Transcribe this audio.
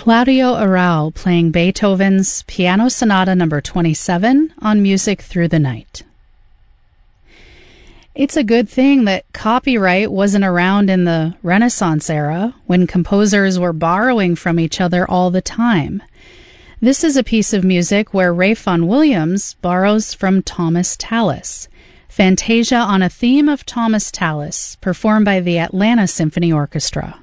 Claudio Arrau playing Beethoven's Piano Sonata No. 27 on Music Through the Night. It's a good thing that copyright wasn't around in the Renaissance era, when composers were borrowing from each other all the time. This is a piece of music where Ray Vaughan Williams borrows from Thomas Tallis, Fantasia on a theme of Thomas Tallis, performed by the Atlanta Symphony Orchestra.